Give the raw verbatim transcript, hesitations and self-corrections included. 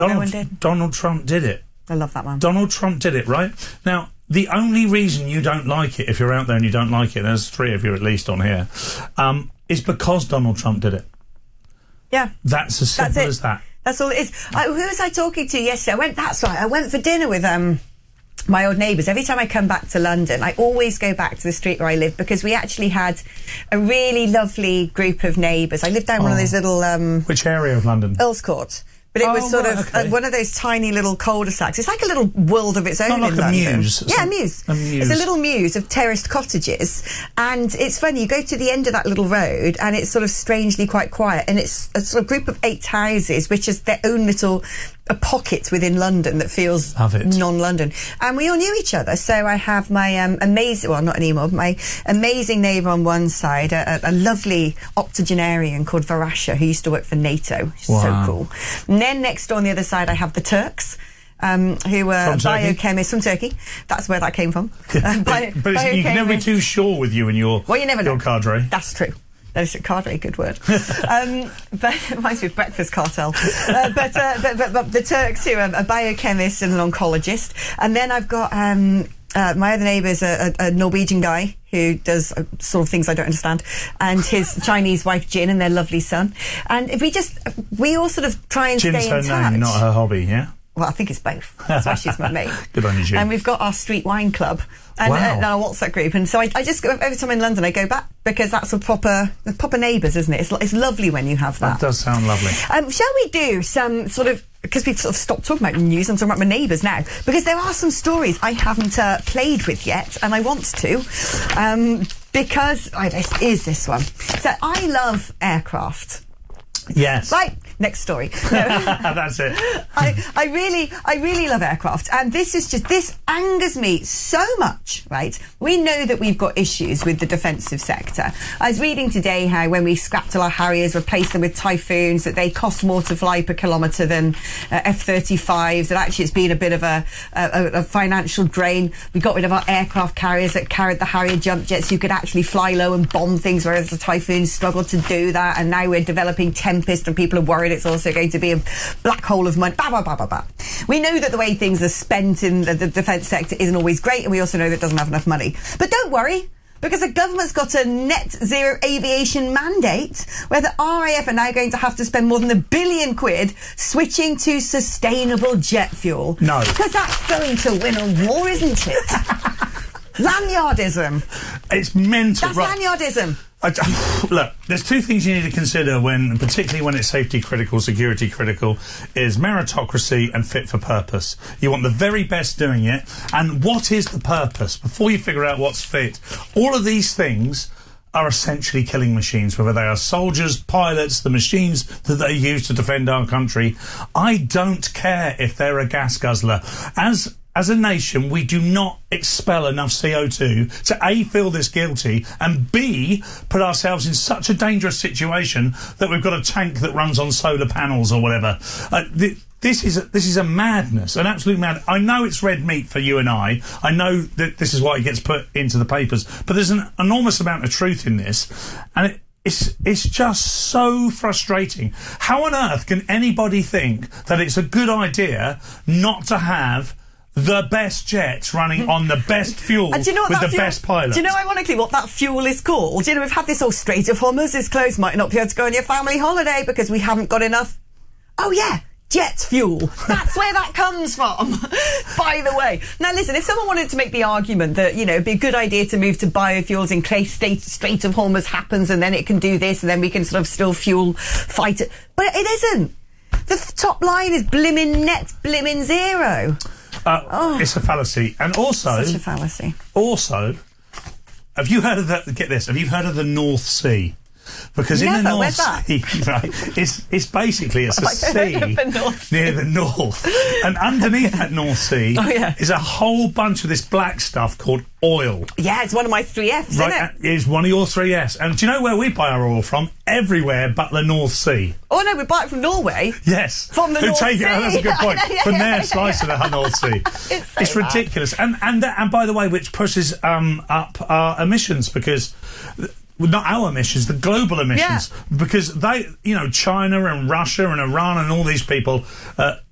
Donald, no one did. Donald Trump did it. I love that one. Donald Trump did it, right? Now, the only reason you don't like it, if you're out there and you don't like it, there's three of you at least on here, um, is because Donald Trump did it. Yeah. That's as simple That's it. as that. That's all it is. I, who was I talking to yesterday? I went, that's right, I went for dinner with um my old neighbours. Every time I come back to London, I always go back to the street where I live because we actually had a really lovely group of neighbours. I lived down oh. one of those little... Um, Which area of London? Earls Court. But it oh, was sort right, of okay. uh, one of those tiny little cul-de-sacs. It's like a little world of its own Not like in a London. muse. Yeah, a muse. a muse. It's a little muse of terraced cottages. And it's funny, you go to the end of that little road and it's sort of strangely quite quiet. And it's a sort of group of eight houses, which is their own little a pocket within London that feels non-London. And we all knew each other. So I have my um, amazing, well, not anymore, but my amazing neighbour on one side, a, a, a lovely octogenarian called Varasha, who used to work for NATO. Wow. So cool. And then next door on the other side, I have the Turks. Um, who were biochemists from Turkey. That's where that came from. Uh, bio, but but you can never be too sure with you and your, well, you never your know. cadre. That's true. That is a cadre, good word. um, but it reminds me of breakfast cartel. Uh, but, uh, but, but, but the Turks, who are a biochemist and an oncologist. And then I've got um, uh, my other neighbour's a, a, a Norwegian guy who does uh, sort of things I don't understand, and his Chinese wife Jin and their lovely son. And if we just, we all sort of try and Jin's stay in her touch. name, not her hobby, yeah? Well, I think it's both. That's why she's my mate. Good on you, Jim. And we've got our street wine club and, wow. uh, and our WhatsApp group. And so I, I just go, every time I'm in London, I go back because that's a proper, a proper neighbours, isn't it? It's, it's lovely when you have that. That does sound lovely. Um, shall we do some sort of, because we've sort of stopped talking about news, I'm talking about my neighbours now, because there are some stories I haven't uh, played with yet, and I want to, um, because, oh, this is this one. So I love aircraft. Yes. Right, next story. No. That's it. I, I really, I really love aircraft, and this is just, this angers me so much, right? We know that we've got issues with the defensive sector. I was reading today how when we scrapped all our Harriers, replaced them with Typhoons, that they cost more to fly per kilometre than uh, F thirty-fives, that actually it's been a bit of a, a, a financial drain. We got rid of our aircraft carriers that carried the Harrier jump jets, so you could actually fly low and bomb things, whereas the Typhoons struggled to do that, and now we're developing Tempest, and people are worried it's also going to be a black hole of money. Bah, bah, bah, bah, bah. We know that the way things are spent in the, the defence sector isn't always great, and we also know that it doesn't have enough money. But don't worry, because the government's got a net zero aviation mandate where the R A F are now going to have to spend more than a billion quid switching to sustainable jet fuel. No. Because that's going to win a war, isn't it? Lanyardism. It's mental. That's right. lanyardism. I, look, there's two things you need to consider when, particularly when it's safety critical, security critical, is meritocracy and fit for purpose. You want the very best doing it, and what is the purpose? Before you figure out what's fit, all of these things are essentially killing machines, whether they are soldiers, pilots, the machines that they use to defend our country. I don't care if they're a gas guzzler. As As a nation, we do not expel enough C O two to A, feel this guilty, and B, put ourselves in such a dangerous situation that we've got a tank that runs on solar panels or whatever. Uh, th this is a, this is a madness, an absolute mad. I know it's red meat for you and I. I know that this is why it gets put into the papers, but there's an enormous amount of truth in this, and it, It's, it's just so frustrating. How on earth can anybody think that it's a good idea not to have the best jets running on the best fuel and do you know what with the fuel, best pilots? Do you know, ironically, what that fuel is called? Do you know, we've had this whole Strait of Hormuz is closed, might not be able to go on your family holiday because we haven't got enough. Oh, yeah. Jet fuel. That's where that comes from, by the way. Now, listen, if someone wanted to make the argument that, you know, it'd be a good idea to move to biofuels in case state, Strait of Hormuz happens and then it can do this and then we can sort of still fuel fight it. But it isn't. The top line is blimmin' net, blimmin' zero. Uh, oh. It's a fallacy. And also... Such a fallacy. Also, have you heard of that? Get this. Have you heard of the North Sea? Because Never. in the North Where's that? Sea, right, it's, it's basically, it's a sea the near the north. And underneath that North Sea oh, yeah. is a whole bunch of this black stuff called oil. Yeah, it's one of my three Fs, right, isn't it? It's one of your three Fs. And do you know where we buy our oil from? Everywhere but the North Sea. Oh, no, we buy it from Norway. Yes. From the Who North take Sea. It, oh, that's a good point. yeah, from yeah, their yeah, slice yeah. of the North Sea. it's so it's ridiculous. And, and, that, and by the way, which pushes um, up our emissions because... not our emissions, the global emissions, yeah. because they, you know, China and Russia and Iran and all these people uh,